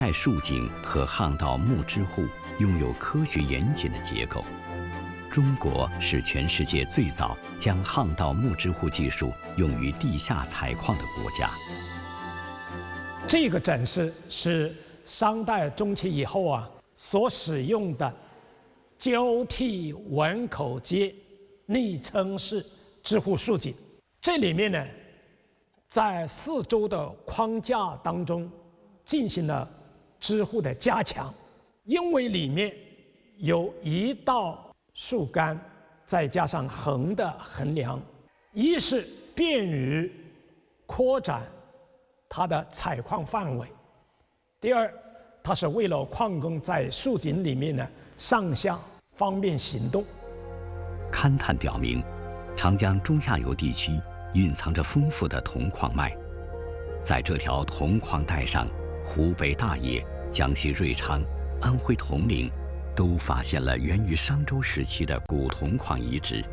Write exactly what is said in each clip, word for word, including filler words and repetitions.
代竖井和巷道木支户拥有科学严谨的结构。中国是全世界最早将巷道木支户技术用于地下采矿的国家。 这个展示是商代中期以后啊所使用的交替碗口阶，昵称是支户竖井。这里面呢，在四周的框架当中进行了支户的加强，因为里面有一道竖杆，再加上横的横梁，一是便于扩展它的采矿范围，第二，它是为了矿工在竖井里面呢上下方便行动。 勘探表明，长江中下游地区蕴藏着丰富的铜矿脉，在这条铜矿带上，湖北大冶、江西瑞昌、安徽铜陵都发现了源于商周时期的古铜矿遗址。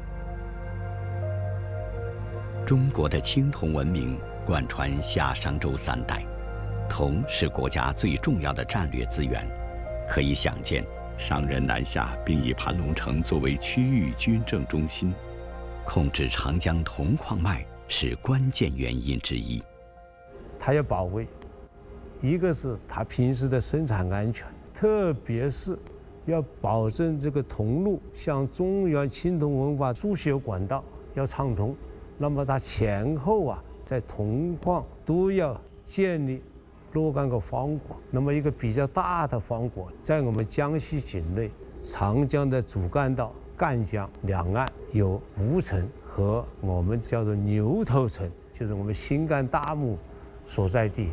中国的青铜文明贯穿夏商周三代，铜是国家最重要的战略资源。可以想见，商人南下并以盘龙城作为区域军政中心，控制长江铜矿脉是关键原因之一。 它要保卫，一个是它平时的生产安全，特别是要保证这个铜路向中原青铜文化输血管道要畅通。那么它前后啊，在铜矿都要建立若干个方国。那么一个比较大的方国，在我们江西境内，长江的主干道赣江两岸有吴城和我们叫做牛头城，就是我们新干大墓所在地。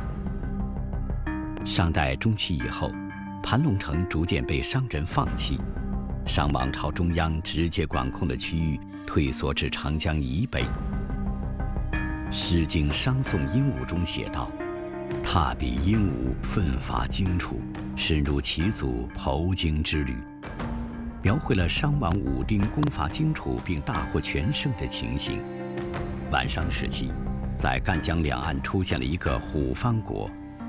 商代中期以后，盘龙城逐渐被商人放弃，商王朝中央直接管控的区域退缩至长江以北。《诗经·商宋鹦鹉》中写道：“踏彼鹦鹉，奋发荆楚，深入其祖剖荆之旅。”描绘了商王武丁攻伐荆楚并大获全胜的情形。晚商时期，在赣江两岸出现了一个虎方国。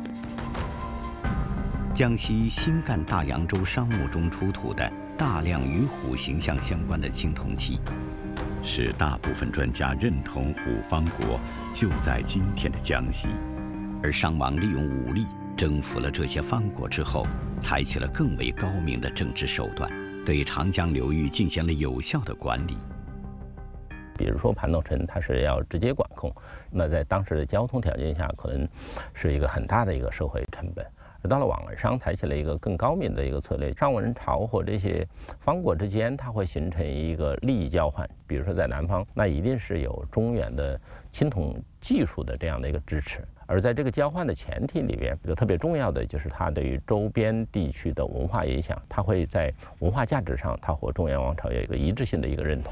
江西新干大扬州商墓中出土的大量与虎形象相关的青铜器，使大部分专家认同虎方国就在今天的江西。而商王利用武力征服了这些方国之后，采取了更为高明的政治手段，对长江流域进行了有效的管理。 比如说盘龙城，它是要直接管控，那在当时的交通条件下，可能是一个很大的一个社会成本。而到了晚商，采取了一个更高明的一个策略，商文朝和这些方国之间，它会形成一个利益交换。比如说在南方，那一定是有中原的青铜技术的这样的一个支持。而在这个交换的前提里边，一个特别重要的就是它对于周边地区的文化影响，它会在文化价值上，它和中原王朝有一个一致性的一个认同。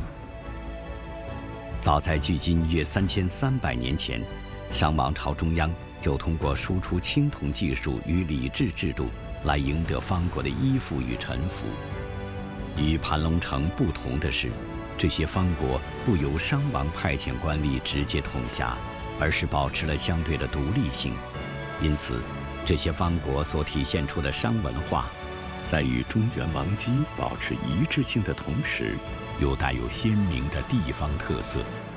早在距今约三千三百年前，商王朝中央就通过输出青铜技术与礼制制度来赢得方国的依附与臣服。与盘龙城不同的是，这些方国不由商王派遣官吏直接统辖，而是保持了相对的独立性。因此，这些方国所体现出的商文化，在与中原王姬保持一致性的同时，又带有鲜明的地方特色。